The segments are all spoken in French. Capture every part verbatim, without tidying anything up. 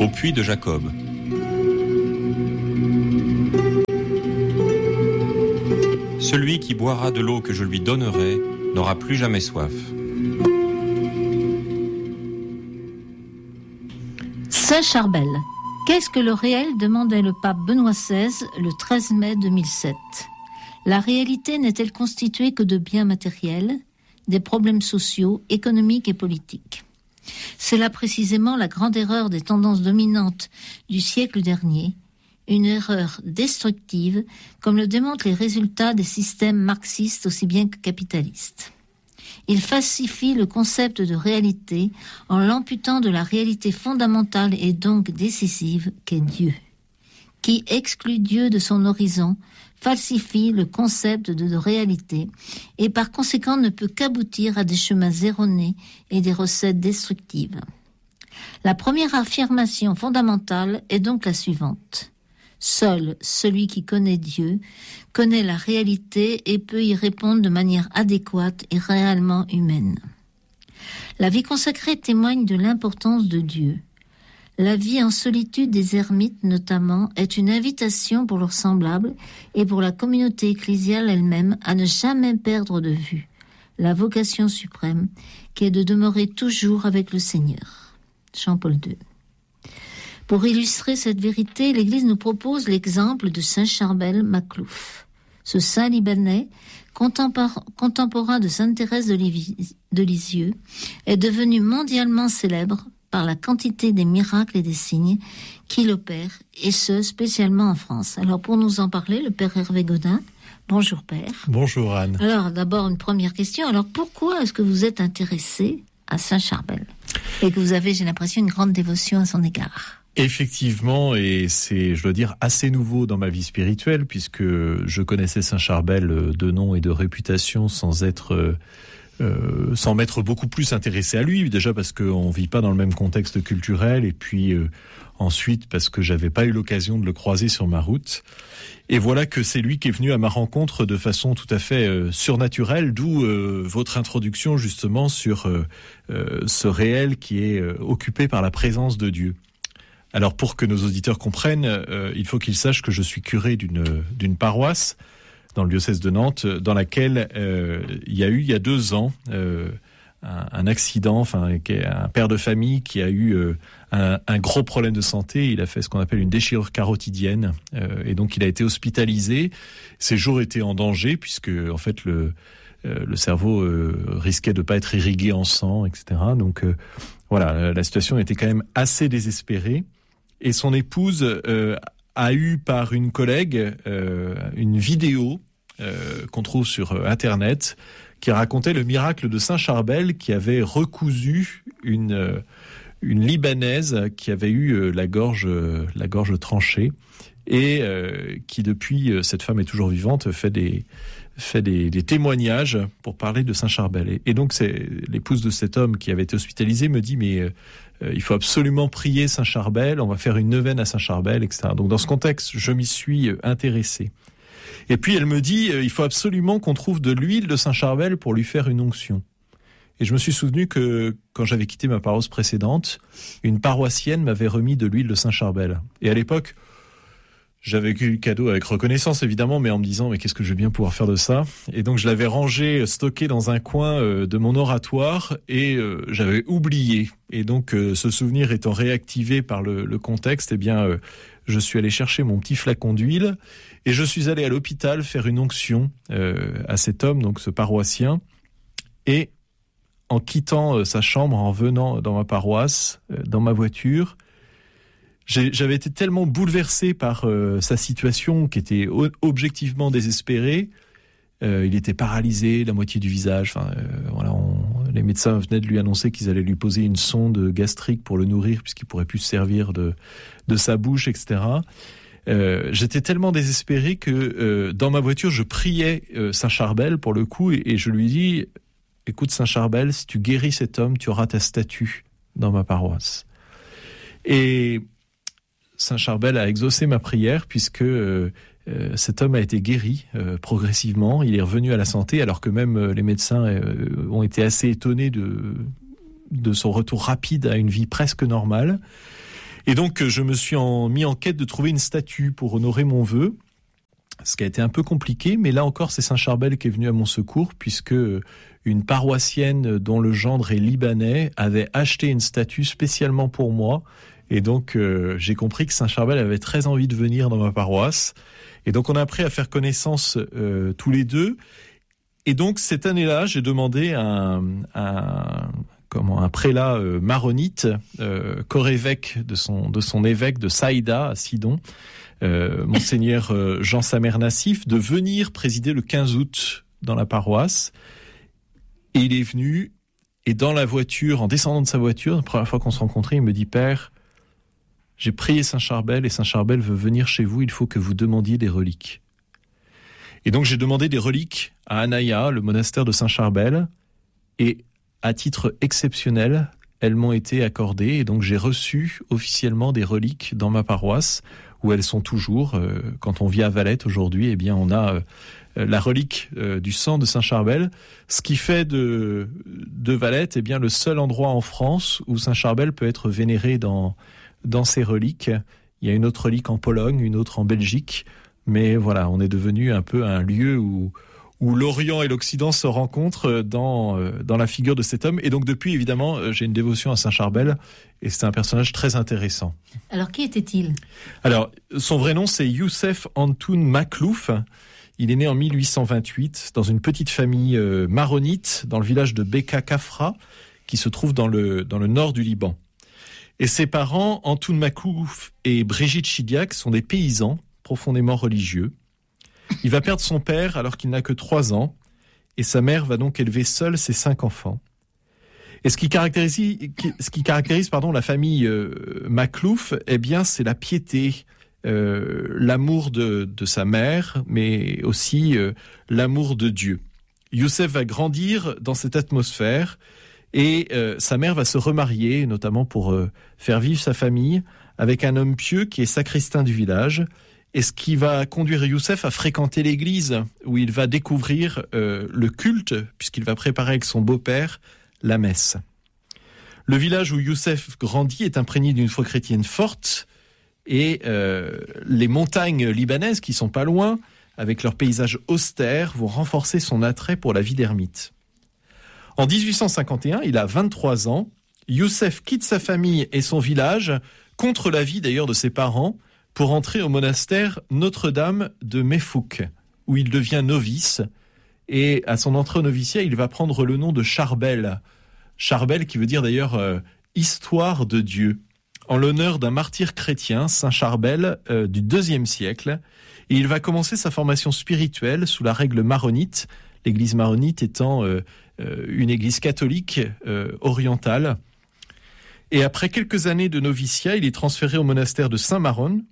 Au puits de Jacob. Celui qui boira de l'eau que je lui donnerai n'aura plus jamais soif. Saint-Charbel. Qu'est-ce que le réel demandait le pape Benoît seize le treize mai deux mille sept? La réalité n'est-elle constituée que de biens matériels, des problèmes sociaux, économiques et politiques? C'est là précisément la grande erreur des tendances dominantes du siècle dernier, une erreur destructive, comme le démontrent les résultats des systèmes marxistes aussi bien que capitalistes. Ils falsifient le concept de réalité en l'amputant de la réalité fondamentale et donc décisive qu'est Dieu. Qui exclut Dieu de son horizon falsifie le concept de réalité et par conséquent ne peut qu'aboutir à des chemins erronés et des recettes destructives. La première affirmation fondamentale est donc la suivante. Seul celui qui connaît Dieu connaît la réalité et peut y répondre de manière adéquate et réellement humaine. La vie consacrée témoigne de l'importance de Dieu. La vie en solitude des ermites, notamment, est une invitation pour leurs semblables et pour la communauté ecclésiale elle-même à ne jamais perdre de vue la vocation suprême qui est de demeurer toujours avec le Seigneur. Jean-Paul deux. Pour illustrer cette vérité, l'Église nous propose l'exemple de saint Charbel Makhlouf. Ce saint libanais, contempor- contemporain de sainte Thérèse de, Lévi- de Lisieux, est devenu mondialement célèbre par la quantité des miracles et des signes qu'il opère, et ce, spécialement en France. Alors, pour nous en parler, le Père Hervé Godin. Bonjour, Père. Bonjour, Anne. Alors, d'abord, une première question. Alors, pourquoi est-ce que vous êtes intéressé à saint Charbel et que vous avez, j'ai l'impression, une grande dévotion à son égard? Effectivement, et c'est, je dois dire, assez nouveau dans ma vie spirituelle, puisque je connaissais saint Charbel de nom et de réputation sans être, euh, sans m'être beaucoup plus intéressé à lui. Déjà parce qu'on vit pas dans le même contexte culturel, et puis euh, ensuite parce que j'avais pas eu l'occasion de le croiser sur ma route. Et voilà que c'est lui qui est venu à ma rencontre de façon tout à fait euh, surnaturelle, d'où euh, votre introduction justement sur euh, euh, ce réel qui est euh, occupé par la présence de Dieu. Alors pour que nos auditeurs comprennent, euh, il faut qu'ils sachent que je suis curé d'une d'une paroisse dans le diocèse de Nantes, dans laquelle euh, il y a eu il y a deux ans euh, un, un accident, enfin un père de famille qui a eu euh, un, un gros problème de santé. Il a fait ce qu'on appelle une déchirure carotidienne euh, et donc il a été hospitalisé. Ses jours étaient en danger puisque en fait le euh, le cerveau euh, risquait de pas être irrigué en sang, et cetera. Donc euh, voilà, la situation était quand même assez désespérée. Et son épouse euh, a eu par une collègue euh, une vidéo euh, qu'on trouve sur Internet qui racontait le miracle de saint Charbel qui avait recousu une euh, une Libanaise qui avait eu euh, la gorge euh, la gorge tranchée et euh, qui depuis euh, cette femme est toujours vivante fait des fait des, des témoignages pour parler de saint Charbel. Et, et donc c'est l'épouse de cet homme qui avait été hospitalisé me dit mais euh, il faut absolument prier saint Charbel, on va faire une neuvaine à saint Charbel, et cetera. Donc dans ce contexte, je m'y suis intéressé. Et puis elle me dit, il faut absolument qu'on trouve de l'huile de saint Charbel pour lui faire une onction. Et je me suis souvenu que quand j'avais quitté ma paroisse précédente, une paroissienne m'avait remis de l'huile de saint Charbel. Et à l'époque, j'avais eu le cadeau avec reconnaissance évidemment, mais en me disant mais qu'est-ce que je vais bien pouvoir faire de ça. Et donc je l'avais rangé, stocké dans un coin euh, de mon oratoire et euh, j'avais oublié. Et donc euh, ce souvenir étant réactivé par le, le contexte, eh bien euh, je suis allé chercher mon petit flacon d'huile et je suis allé à l'hôpital faire une onction euh, à cet homme, donc ce paroissien. Et en quittant euh, sa chambre, en venant dans ma paroisse, euh, dans ma voiture, J'ai, j'avais été tellement bouleversé par euh, sa situation qui était o- objectivement désespérée. Euh, il était paralysé, la moitié du visage. Enfin, euh, voilà, on, les médecins venaient de lui annoncer qu'ils allaient lui poser une sonde gastrique pour le nourrir puisqu'il pourrait plus se servir de de sa bouche, et cetera. Euh, j'étais tellement désespéré que euh, dans ma voiture, je priais euh, saint Charbel pour le coup et, et je lui dis écoute saint Charbel, si tu guéris cet homme, tu auras ta statue dans ma paroisse. Et saint Charbel a exaucé ma prière puisque euh, euh, cet homme a été guéri euh, progressivement. Il est revenu à la santé alors que même euh, les médecins euh, ont été assez étonnés de, de son retour rapide à une vie presque normale. Et donc, je me suis en, mis en quête de trouver une statue pour honorer mon vœu, ce qui a été un peu compliqué, mais là encore, c'est Saint Charbel qui est venu à mon secours, puisque une paroissienne dont le gendre est libanais avait acheté une statue spécialement pour moi. Et donc, euh, j'ai compris que Saint Charbel avait très envie de venir dans ma paroisse. Et donc, on a appris à faire connaissance euh, tous les deux. Et donc, cette année-là, j'ai demandé un, un, comment, un prélat euh, maronite, euh, corévêque de son, de son évêque de Saïda, à Sidon, euh, Monseigneur euh, Jean-Samer Nassif, de venir présider le quinze août dans la paroisse. Et il est venu, et dans la voiture, en descendant de sa voiture, la première fois qu'on se rencontrait, il me dit « Père, j'ai prié Saint Charbel, et Saint Charbel veut venir chez vous, il faut que vous demandiez des reliques. » Et donc j'ai demandé des reliques à Anaya, le monastère de Saint Charbel, et à titre exceptionnel, elles m'ont été accordées, et donc j'ai reçu officiellement des reliques dans ma paroisse, où elles sont toujours. Euh, quand on vit à Valette aujourd'hui, eh bien on a... Euh, la relique euh, du sang de Saint Charbel, ce qui fait de, de Valette eh bien, le seul endroit en France où Saint Charbel peut être vénéré dans, dans ses reliques. Il y a une autre relique en Pologne, une autre en Belgique, mais voilà, on est devenu un peu un lieu où, où l'Orient et l'Occident se rencontrent dans, euh, dans la figure de cet homme. Et donc depuis, évidemment, j'ai une dévotion à Saint Charbel, et c'est un personnage très intéressant. Alors, qui était-il ? Alors, son vrai nom, c'est Youssef Antoun Maklouf. Il est né en mille huit cent vingt-huit dans une petite famille euh, maronite dans le village de Beka Kafra, qui se trouve dans le, dans le nord du Liban. Et ses parents, Antoun Maklouf et Brigitte Chidiac, sont des paysans profondément religieux. Il va perdre son père alors qu'il n'a que trois ans, et sa mère va donc élever seule ses cinq enfants. Et ce qui caractérise, ce qui caractérise pardon, la famille euh, Maklouf, eh bien, c'est la piété, Euh, l'amour de, de sa mère, mais aussi euh, l'amour de Dieu. Youssef va grandir dans cette atmosphère et euh, sa mère va se remarier, notamment pour euh, faire vivre sa famille, avec un homme pieux qui est sacristain du village, et ce qui va conduire Youssef à fréquenter l'église, où il va découvrir euh, le culte, puisqu'il va préparer avec son beau-père la messe. Le village où Youssef grandit est imprégné d'une foi chrétienne forte, et euh, les montagnes libanaises qui sont pas loin, avec leurs paysages austères, vont renforcer son attrait pour la vie d'ermite. En dix-huit cent cinquante et un, il a vingt-trois ans, Youssef quitte sa famille et son village, contre l'avis d'ailleurs de ses parents, pour entrer au monastère Notre-Dame de Mefouk, où il devient novice, et à son entrée au noviciat, il va prendre le nom de Charbel, Charbel qui veut dire d'ailleurs euh, « histoire de Dieu », en l'honneur d'un martyr chrétien, Saint Charbel, euh, du deuxième siècle. Et il va commencer sa formation spirituelle sous la règle maronite, l'église maronite étant euh, euh, une église catholique euh, orientale. Et après quelques années de noviciat, il est transféré au monastère de Saint-Maron,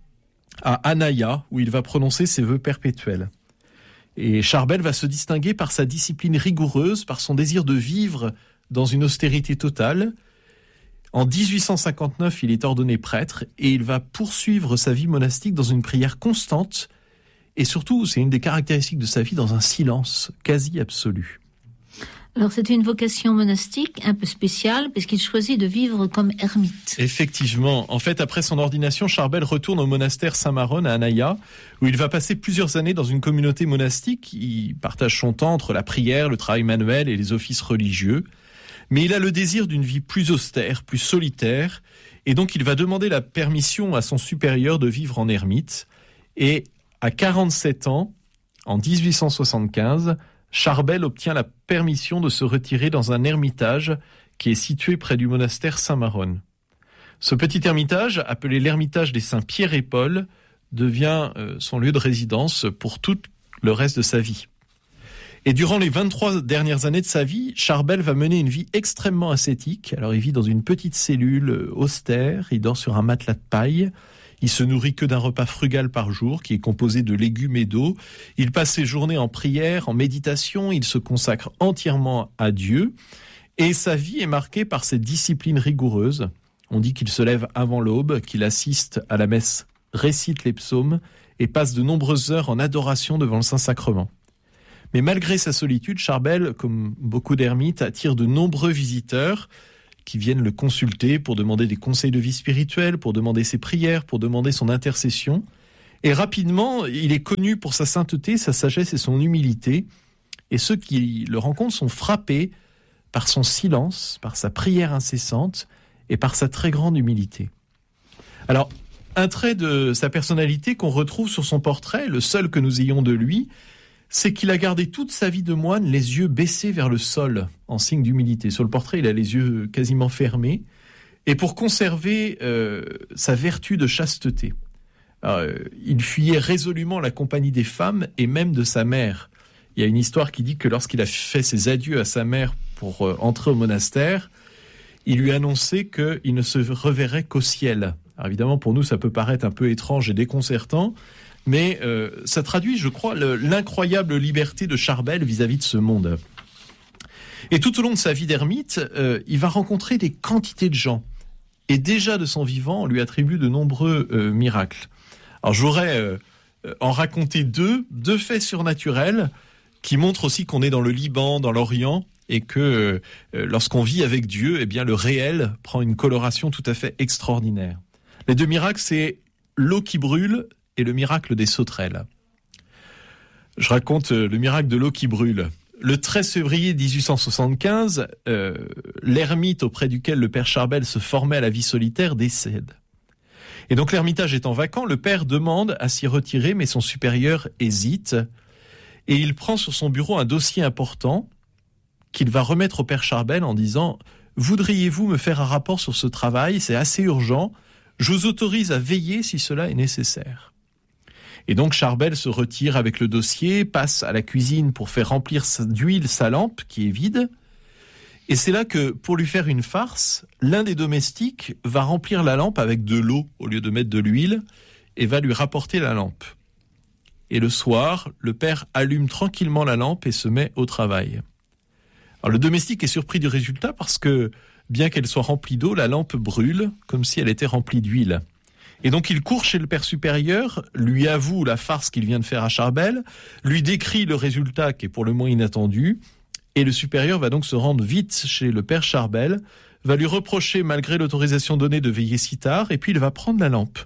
à Anaya, où il va prononcer ses vœux perpétuels. Et Charbel va se distinguer par sa discipline rigoureuse, par son désir de vivre dans une austérité totale. En dix-huit cent cinquante-neuf, il est ordonné prêtre et il va poursuivre sa vie monastique dans une prière constante et surtout, c'est une des caractéristiques de sa vie, dans un silence quasi absolu. Alors c'est une vocation monastique un peu spéciale puisqu'il choisit de vivre comme ermite. Effectivement. En fait, après son ordination, Charbel retourne au monastère Saint-Maron à Anaya où il va passer plusieurs années dans une communauté monastique. Il partage son temps entre la prière, le travail manuel et les offices religieux. Mais il a le désir d'une vie plus austère, plus solitaire, et donc il va demander la permission à son supérieur de vivre en ermite. Et à quarante-sept ans, en dix-huit cent soixante-quinze, Charbel obtient la permission de se retirer dans un ermitage qui est situé près du monastère Saint-Maron. Ce petit ermitage, appelé l'ermitage des Saints Pierre et Paul, devient euh, son lieu de résidence pour tout le reste de sa vie. Et durant les vingt-trois dernières années de sa vie, Charbel va mener une vie extrêmement ascétique. Alors il vit dans une petite cellule austère, il dort sur un matelas de paille, il se nourrit que d'un repas frugal par jour qui est composé de légumes et d'eau. Il passe ses journées en prière, en méditation, il se consacre entièrement à Dieu et sa vie est marquée par cette discipline rigoureuse. On dit qu'il se lève avant l'aube, qu'il assiste à la messe, récite les psaumes et passe de nombreuses heures en adoration devant le Saint-Sacrement. Mais malgré sa solitude, Charbel, comme beaucoup d'ermites, attire de nombreux visiteurs qui viennent le consulter pour demander des conseils de vie spirituelle, pour demander ses prières, pour demander son intercession. Et rapidement, il est connu pour sa sainteté, sa sagesse et son humilité. Et ceux qui le rencontrent sont frappés par son silence, par sa prière incessante et par sa très grande humilité. Alors, un trait de sa personnalité qu'on retrouve sur son portrait, le seul que nous ayons de lui, c'est qu'il a gardé toute sa vie de moine les yeux baissés vers le sol, en signe d'humilité. Sur le portrait, il a les yeux quasiment fermés, et pour conserver euh, sa vertu de chasteté. Alors, euh, il fuyait résolument la compagnie des femmes et même de sa mère. Il y a une histoire qui dit que lorsqu'il a fait ses adieux à sa mère pour euh, entrer au monastère, il lui a annoncé qu'il ne se reverrait qu'au ciel. Alors évidemment, pour nous, ça peut paraître un peu étrange et déconcertant, mais euh, ça traduit, je crois, le, l'incroyable liberté de Charbel vis-à-vis de ce monde. Et tout au long de sa vie d'ermite, euh, il va rencontrer des quantités de gens. Et déjà de son vivant, on lui attribue de nombreux euh, miracles. Alors je voudrais euh, en raconter deux, deux faits surnaturels qui montrent aussi qu'on est dans le Liban, dans l'Orient, et que euh, lorsqu'on vit avec Dieu, eh bien le réel prend une coloration tout à fait extraordinaire. Les deux miracles, c'est l'eau qui brûle et le miracle des sauterelles. Je raconte euh, le miracle de l'eau qui brûle. Le treize février dix-huit cent soixante-quinze, euh, l'ermite auprès duquel le père Charbel se formait à la vie solitaire décède. Et donc l'ermitage étant vacant, le père demande à s'y retirer, mais son supérieur hésite. Et il prend sur son bureau un dossier important qu'il va remettre au père Charbel en disant « Voudriez-vous me faire un rapport sur ce travail ? C'est assez urgent. Je vous autorise à veiller si cela est nécessaire. » Et donc Charbel se retire avec le dossier, passe à la cuisine pour faire remplir d'huile sa lampe qui est vide. Et c'est là que, pour lui faire une farce, l'un des domestiques va remplir la lampe avec de l'eau au lieu de mettre de l'huile et va lui rapporter la lampe. Et le soir, le père allume tranquillement la lampe et se met au travail. Alors le domestique est surpris du résultat parce que, bien qu'elle soit remplie d'eau, la lampe brûle comme si elle était remplie d'huile. Et donc il court chez le père supérieur, lui avoue la farce qu'il vient de faire à Charbel, lui décrit le résultat qui est pour le moins inattendu, et le supérieur va donc se rendre vite chez le père Charbel, va lui reprocher malgré l'autorisation donnée de veiller si tard, et puis il va prendre la lampe.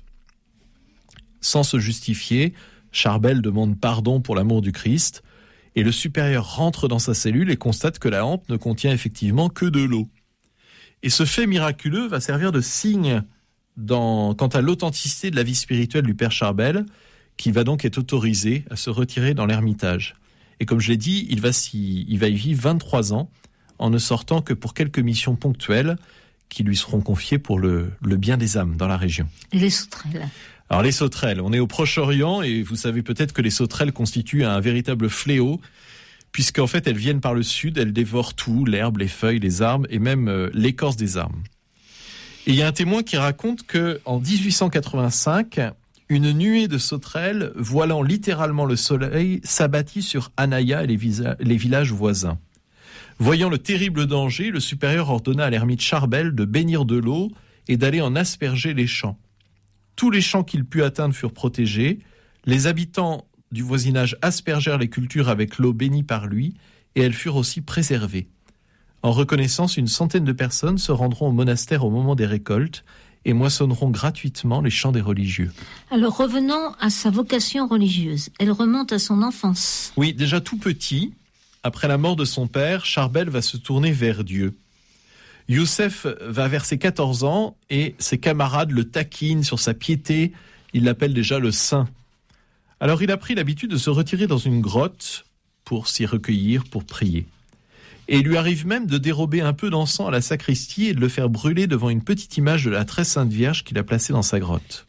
Sans se justifier, Charbel demande pardon pour l'amour du Christ, et le supérieur rentre dans sa cellule et constate que la lampe ne contient effectivement que de l'eau. Et ce fait miraculeux va servir de signe dans, quant à l'authenticité de la vie spirituelle du père Charbel, qui va donc être autorisé à se retirer dans l'ermitage. Et comme je l'ai dit, il va, s'y, il va y vivre vingt-trois ans, en ne sortant que pour quelques missions ponctuelles qui lui seront confiées pour le, le bien des âmes dans la région. Et les sauterelles ? Alors les sauterelles, on est au Proche-Orient et vous savez peut-être que les sauterelles constituent un véritable fléau, puisqu'en fait elles viennent par le sud, elles dévorent tout, l'herbe, les feuilles, les arbres et même euh, l'écorce des arbres. Et il y a un témoin qui raconte qu'en dix-huit cent quatre-vingt-cinq, une nuée de sauterelles, voilant littéralement le soleil, s'abattit sur Anaya et les, visa- les villages voisins. Voyant le terrible danger, le supérieur ordonna à l'ermite Charbel de bénir de l'eau et d'aller en asperger les champs. Tous les champs qu'il put atteindre furent protégés. Les habitants du voisinage aspergèrent les cultures avec l'eau bénie par lui et elles furent aussi préservées. En reconnaissance, une centaine de personnes se rendront au monastère au moment des récoltes et moissonneront gratuitement les champs des religieux. Alors revenons à sa vocation religieuse. Elle remonte à son enfance. Oui, déjà tout petit, après la mort de son père, Charbel va se tourner vers Dieu. Youssef va vers ses quatorze ans et ses camarades le taquinent sur sa piété. Il l'appelle déjà le saint. Alors il a pris l'habitude de se retirer dans une grotte pour s'y recueillir, pour prier. Et il lui arrive même de dérober un peu d'encens à la sacristie et de le faire brûler devant une petite image de la très sainte Vierge qu'il a placée dans sa grotte.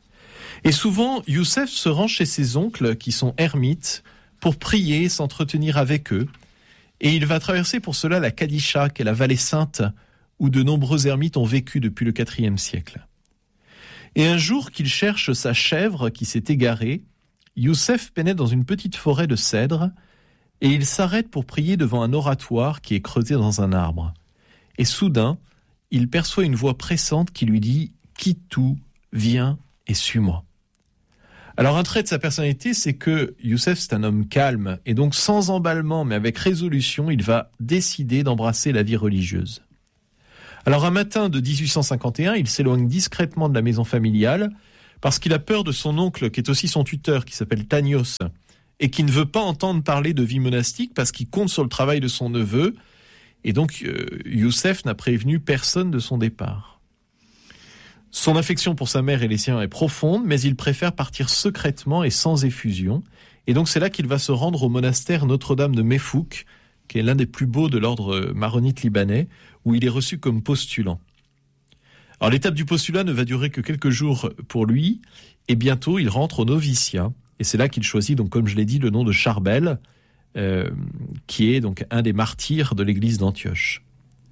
Et souvent, Youssef se rend chez ses oncles qui sont ermites pour prier, s'entretenir avec eux. Et il va traverser pour cela la Kadisha, qui est la vallée sainte, où de nombreux ermites ont vécu depuis le quatrième siècle. Et un jour qu'il cherche sa chèvre qui s'est égarée, Youssef pénètre dans une petite forêt de cèdres et il s'arrête pour prier devant un oratoire qui est creusé dans un arbre. Et soudain, il perçoit une voix pressante qui lui dit « Quitte tout, viens et suis-moi ». Alors un trait de sa personnalité, c'est que Youssef, c'est un homme calme et donc sans emballement mais avec résolution, il va décider d'embrasser la vie religieuse. Alors un matin de dix-huit cent cinquante et un, il s'éloigne discrètement de la maison familiale parce qu'il a peur de son oncle, qui est aussi son tuteur, qui s'appelle Tanios, et qui ne veut pas entendre parler de vie monastique parce qu'il compte sur le travail de son neveu. Et donc euh, Youssef n'a prévenu personne de son départ. Son affection pour sa mère et les siens est profonde, mais il préfère partir secrètement et sans effusion. Et donc c'est là qu'il va se rendre au monastère Notre-Dame de Mefouk, qui est l'un des plus beaux de l'ordre maronite libanais, où il est reçu comme postulant. Alors l'étape du postulat ne va durer que quelques jours pour lui, et bientôt il rentre au noviciat, et c'est là qu'il choisit, donc comme je l'ai dit, le nom de Charbel, euh, qui est donc un des martyrs de l'église d'Antioche.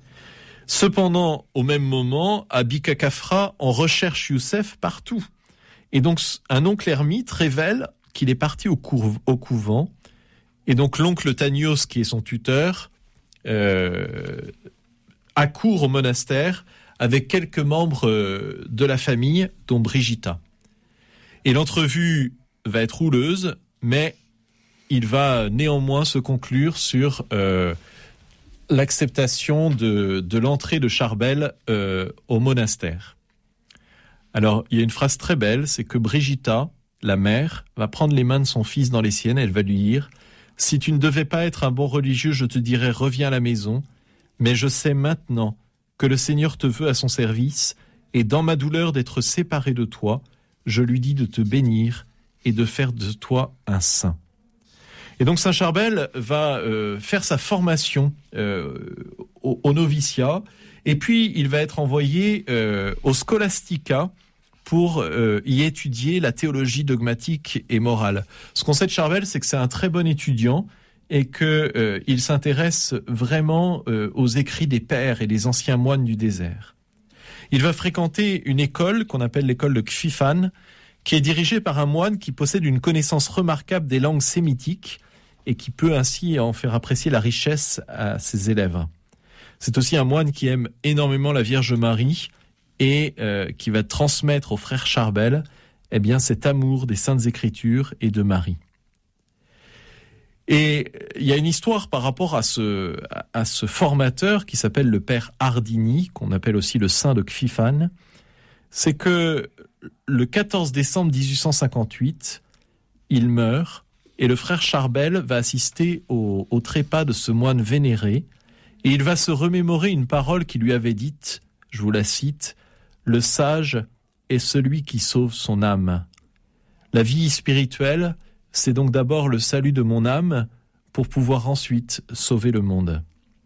Cependant, au même moment, Abi Kafra en recherche Youssef partout. Et donc, un oncle ermite révèle qu'il est parti au, cou- au couvent. Et donc, l'oncle Tanios, qui est son tuteur, euh, accourt au monastère avec quelques membres euh, de la famille, dont Brigitta. Et l'entrevue va être houleuse, mais il va néanmoins se conclure sur... Euh, l'acceptation de, de l'entrée de Charbel euh, au monastère. Alors, il y a une phrase très belle, c'est que Brigitta, la mère, va prendre les mains de son fils dans les siennes, elle va lui dire « Si tu ne devais pas être un bon religieux, je te dirais reviens à la maison, mais je sais maintenant que le Seigneur te veut à son service, et dans ma douleur d'être séparé de toi, je lui dis de te bénir et de faire de toi un saint. » Et donc Saint Charbel va euh, faire sa formation euh, au, au noviciat, et puis il va être envoyé euh, au Scholastica pour euh, y étudier la théologie dogmatique et morale. Ce qu'on sait de Charbel, c'est que c'est un très bon étudiant et qu'il euh, s'intéresse vraiment euh, aux écrits des pères et des anciens moines du désert. Il va fréquenter une école qu'on appelle l'école de Kfifan, qui est dirigée par un moine qui possède une connaissance remarquable des langues sémitiques et qui peut ainsi en faire apprécier la richesse à ses élèves. C'est aussi un moine qui aime énormément la Vierge Marie et euh, qui va transmettre au frère Charbel eh bien, cet amour des Saintes Écritures et de Marie. Et il y a une histoire par rapport à ce, à ce formateur qui s'appelle le père Ardini, qu'on appelle aussi le saint de Kfifan. C'est que le quatorze décembre dix-huit cent cinquante-huit, il meurt, et le frère Charbel va assister au, au trépas de ce moine vénéré, et il va se remémorer une parole qui lui avait dite, je vous la cite, « Le sage est celui qui sauve son âme. La vie spirituelle, c'est donc d'abord le salut de mon âme pour pouvoir ensuite sauver le monde. »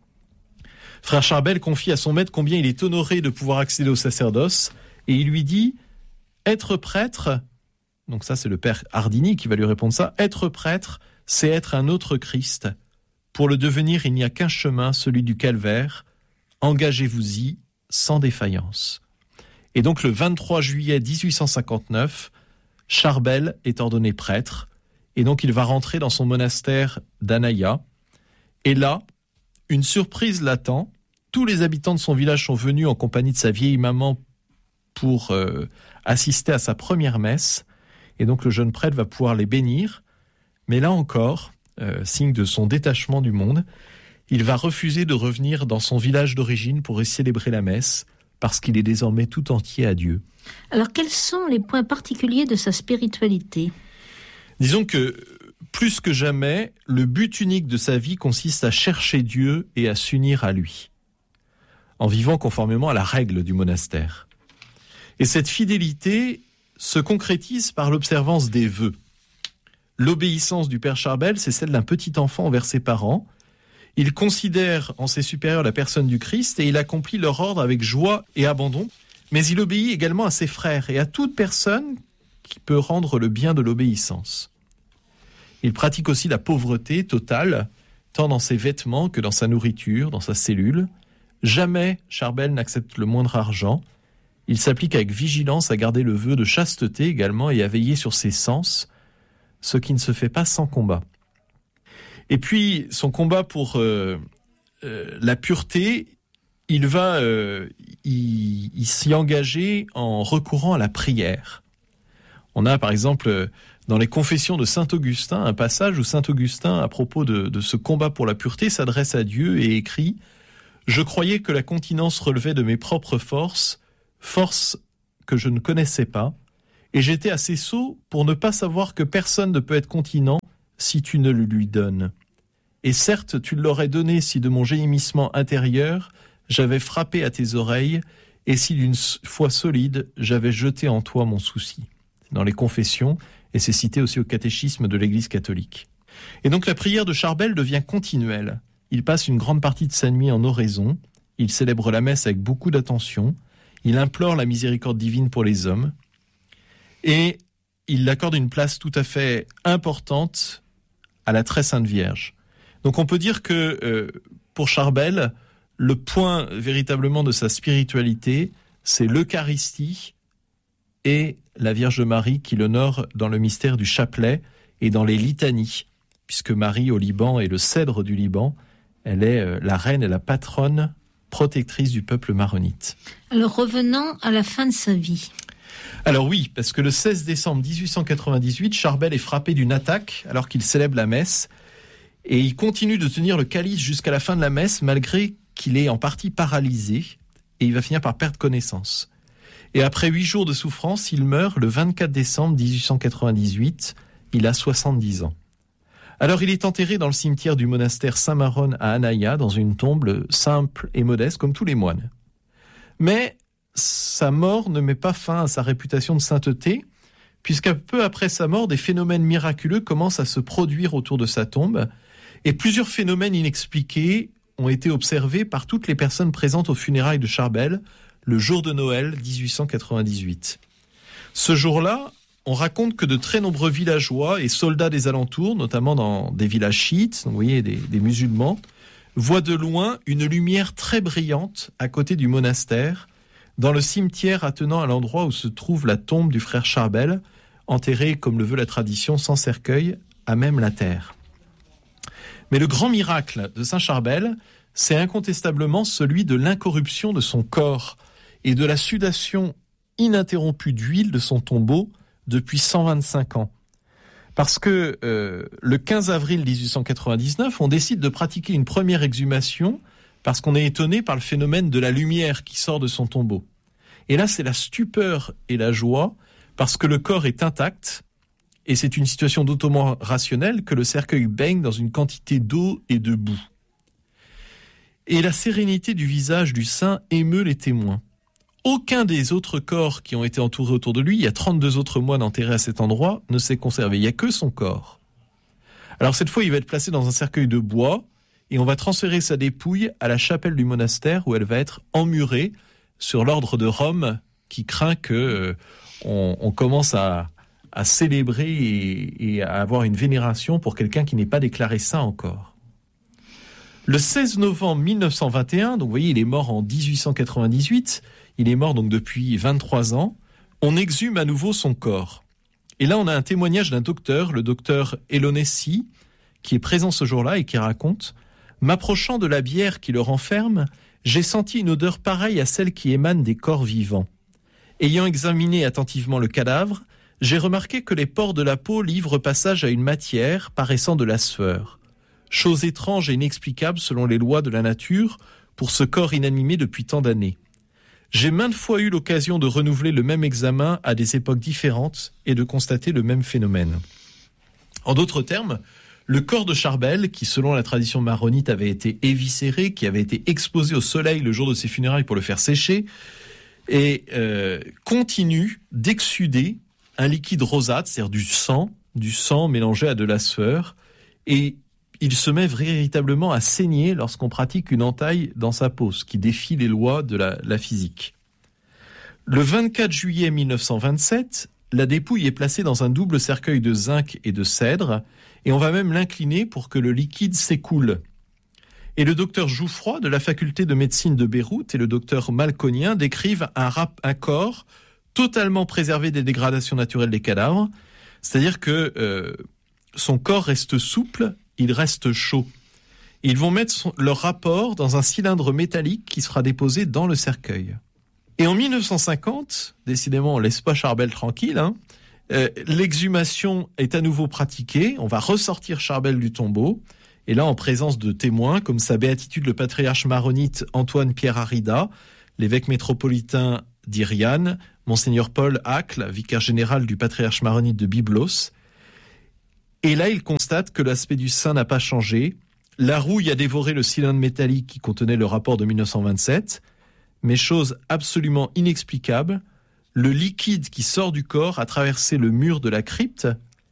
Frère Charbel confie à son maître combien il est honoré de pouvoir accéder au sacerdoce, et il lui dit « Être prêtre », donc ça c'est le père Ardini qui va lui répondre ça, « Être prêtre, c'est être un autre Christ. Pour le devenir, il n'y a qu'un chemin, celui du calvaire. Engagez-vous-y sans défaillance. » Et donc le vingt-trois juillet dix-huit cent cinquante-neuf, Charbel est ordonné prêtre, et donc il va rentrer dans son monastère d'Anaya. Et là, une surprise l'attend. Tous les habitants de son village sont venus en compagnie de sa vieille maman pour euh, assister à sa première messe. Et donc le jeune prêtre va pouvoir les bénir. Mais là encore, euh, signe de son détachement du monde, il va refuser de revenir dans son village d'origine pour y célébrer la messe, parce qu'il est désormais tout entier à Dieu. Alors quels sont les points particuliers de sa spiritualité ? Disons que, plus que jamais, le but unique de sa vie consiste à chercher Dieu et à s'unir à lui, en vivant conformément à la règle du monastère. Et cette fidélité se concrétise par l'observance des vœux. L'obéissance du père Charbel, c'est celle d'un petit enfant envers ses parents. Il considère en ses supérieurs la personne du Christ et il accomplit leur ordre avec joie et abandon, mais il obéit également à ses frères et à toute personne qui peut rendre le bien de l'obéissance. Il pratique aussi la pauvreté totale, tant dans ses vêtements que dans sa nourriture, dans sa cellule. Jamais Charbel n'accepte le moindre argent. Il s'applique avec vigilance à garder le vœu de chasteté également et à veiller sur ses sens, ce qui ne se fait pas sans combat. Et puis, son combat pour euh, euh, la pureté, il va euh, y, y s'y engager en recourant à la prière. On a par exemple dans les Confessions de saint Augustin un passage où saint Augustin, à propos de, de ce combat pour la pureté, s'adresse à Dieu et écrit « Je croyais que la continence relevait de mes propres forces, forces que je ne connaissais pas, et j'étais assez sot pour ne pas savoir que personne ne peut être continent si tu ne le lui donnes. Et certes, tu l'aurais donné si de mon gémissement intérieur, j'avais frappé à tes oreilles, et si d'une foi solide, j'avais jeté en toi mon souci. C'est dans les Confessions, et c'est cité aussi au catéchisme de l'Église catholique. Et donc la prière de Charbel devient continuelle. Il passe une grande partie de sa nuit en oraison, il célèbre la messe avec beaucoup d'attention, il implore la miséricorde divine pour les hommes, et il accorde une place tout à fait importante à la très sainte Vierge. Donc on peut dire que euh, pour Charbel, le point véritablement de sa spiritualité, c'est l'Eucharistie et la Vierge Marie qui l'honore dans le mystère du chapelet et dans les litanies, puisque Marie au Liban est le cèdre du Liban, elle est la reine et la patronne protectrice du peuple maronite. Alors revenons à la fin de sa vie. Alors oui, parce que le seize décembre dix-huit cent quatre-vingt-dix-huit, Charbel est frappé d'une attaque alors qu'il célèbre la messe, et il continue de tenir le calice jusqu'à la fin de la messe malgré qu'il est en partie paralysé, et il va finir par perdre connaissance. Et après huit jours de souffrance, il meurt le vingt-quatre décembre dix-huit cent quatre-vingt-dix-huit, il a soixante-dix ans. Alors il est enterré dans le cimetière du monastère Saint-Maron à Anaya, dans une tombe simple et modeste comme tous les moines. Mais sa mort ne met pas fin à sa réputation de sainteté, puisqu'un peu après sa mort, des phénomènes miraculeux commencent à se produire autour de sa tombe, et plusieurs phénomènes inexpliqués ont été observés par toutes les personnes présentes aux funérailles de Charbel, le jour de Noël dix-huit cent quatre-vingt-dix-huit. Ce jour-là, on raconte que de très nombreux villageois et soldats des alentours, notamment dans des villages chiites, donc vous voyez des, des musulmans, voient de loin une lumière très brillante à côté du monastère, dans le cimetière attenant à l'endroit où se trouve la tombe du frère Charbel, enterré, comme le veut la tradition, sans cercueil, à même la terre. Mais le grand miracle de Saint Charbel, c'est incontestablement celui de l'incorruption de son corps et de la sudation ininterrompue d'huile de son tombeau depuis cent vingt-cinq ans. Parce que euh, le quinze avril dix-huit cent quatre-vingt-dix-neuf, on décide de pratiquer une première exhumation parce qu'on est étonné par le phénomène de la lumière qui sort de son tombeau. Et là, c'est la stupeur et la joie parce que le corps est intact et c'est une situation d'autant rationnelle que le cercueil baigne dans une quantité d'eau et de boue. Et la sérénité du visage du saint émeut les témoins. Aucun des autres corps qui ont été entourés autour de lui, il y a trente-deux autres moines enterrés à cet endroit, ne s'est conservé. Il n'y a que son corps. Alors cette fois, il va être placé dans un cercueil de bois et on va transférer sa dépouille à la chapelle du monastère où elle va être emmurée sur l'ordre de Rome qui craint que euh, on, on commence à, à célébrer et, et à avoir une vénération pour quelqu'un qui n'est pas déclaré saint encore. Le seize novembre mille neuf cent vingt et un, donc vous voyez, il est mort en dix-huit cent quatre-vingt-dix-huit, il est mort donc depuis vingt-trois ans, on exhume à nouveau son corps. Et là, on a un témoignage d'un docteur, le docteur Elonessi, qui est présent ce jour-là et qui raconte « M'approchant de la bière qui le renferme, j'ai senti une odeur pareille à celle qui émane des corps vivants. Ayant examiné attentivement le cadavre, j'ai remarqué que les pores de la peau livrent passage à une matière paraissant de la sueur. Chose étrange et inexplicable selon les lois de la nature pour ce corps inanimé depuis tant d'années. J'ai maintes fois eu l'occasion de renouveler le même examen à des époques différentes et de constater le même phénomène. » En d'autres termes, le corps de Charbel, qui selon la tradition maronite avait été éviscéré, qui avait été exposé au soleil le jour de ses funérailles pour le faire sécher, et euh, continue d'exsuder un liquide rosâtre, c'est-à-dire du sang, du sang mélangé à de la sueur, et il se met véritablement à saigner lorsqu'on pratique une entaille dans sa peau, ce qui défie les lois de la, la physique. Le vingt-quatre juillet mille neuf cent vingt-sept, la dépouille est placée dans un double cercueil de zinc et de cèdre, et on va même l'incliner pour que le liquide s'écoule. Et le docteur Jouffroy de la faculté de médecine de Beyrouth et le docteur Malconien décrivent un, rap, un corps totalement préservé des dégradations naturelles des cadavres, c'est-à-dire que euh, son corps reste souple, il reste chaud. Ils vont mettre son, leur rapport dans un cylindre métallique qui sera déposé dans le cercueil. Et en mille neuf cent cinquante, décidément on ne laisse pas Charbel tranquille, hein, euh, l'exhumation est à nouveau pratiquée, on va ressortir Charbel du tombeau, et là en présence de témoins comme sa béatitude le patriarche maronite Antoine-Pierre Arrida, l'évêque métropolitain d'Iriane, Monseigneur Paul Hacle, vicaire général du patriarche maronite de Byblos. Et là, il constate que l'aspect du saint n'a pas changé. La rouille a dévoré le cylindre métallique qui contenait le rapport de mille neuf cent vingt-sept. Mais chose absolument inexplicable, le liquide qui sort du corps a traversé le mur de la crypte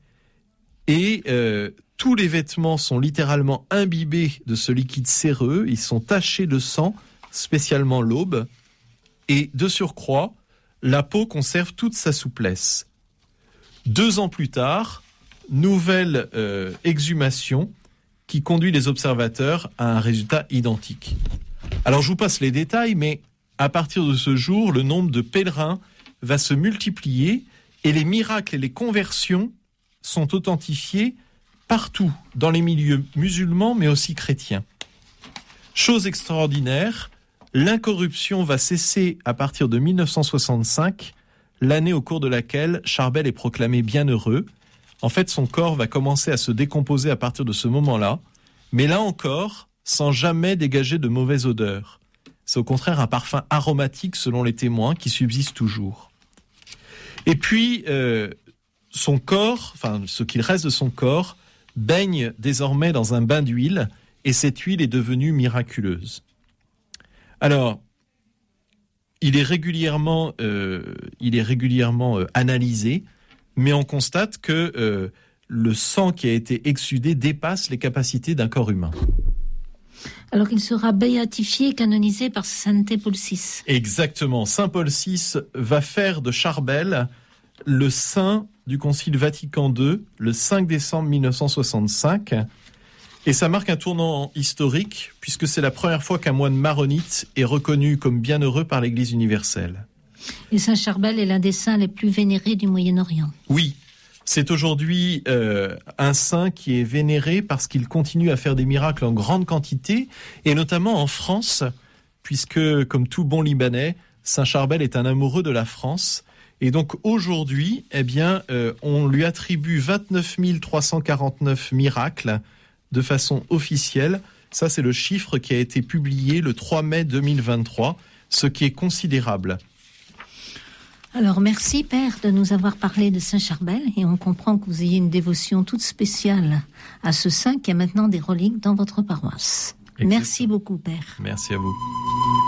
et euh, tous les vêtements sont littéralement imbibés de ce liquide séreux. Ils sont tachés de sang, spécialement l'aube. Et de surcroît, la peau conserve toute sa souplesse. Deux ans plus tard, nouvelle euh, exhumation qui conduit les observateurs à un résultat identique. Alors je vous passe les détails, mais à partir de ce jour, le nombre de pèlerins va se multiplier et les miracles et les conversions sont authentifiés partout, dans les milieux musulmans mais aussi chrétiens. Chose extraordinaire, l'incorruption va cesser à partir de mille neuf cent soixante-cinq, l'année au cours de laquelle Charbel est proclamé bienheureux. En fait, son corps va commencer à se décomposer à partir de ce moment-là, mais là encore, sans jamais dégager de mauvaise odeur. C'est au contraire un parfum aromatique selon les témoins qui subsiste toujours. Et puis, euh, son corps, enfin ce qu'il reste de son corps, baigne désormais dans un bain d'huile et cette huile est devenue miraculeuse. Alors, il est régulièrement, euh, il est régulièrement euh, analysé, mais on constate que euh, le sang qui a été exsudé dépasse les capacités d'un corps humain. Alors il sera béatifié et canonisé par Saint Paul six. Exactement. Saint Paul six va faire de Charbel le saint du Concile Vatican deux, le cinq décembre mille neuf cent soixante-cinq. Et ça marque un tournant historique, puisque c'est la première fois qu'un moine maronite est reconnu comme bienheureux par l'Église universelle. Et Saint Charbel est l'un des saints les plus vénérés du Moyen-Orient. Oui, c'est aujourd'hui euh, un saint qui est vénéré parce qu'il continue à faire des miracles en grande quantité, et notamment en France, puisque, comme tout bon Libanais, Saint Charbel est un amoureux de la France. Et donc aujourd'hui, eh bien, euh, on lui attribue vingt-neuf mille trois cent quarante-neuf miracles de façon officielle. Ça, c'est le chiffre qui a été publié le trois mai deux mille vingt-trois, ce qui est considérable. Alors, merci, Père, de nous avoir parlé de Saint Charbel, et on comprend que vous ayez une dévotion toute spéciale à ce saint qui a maintenant des reliques dans votre paroisse. Exactement. Merci beaucoup, Père. Merci à vous.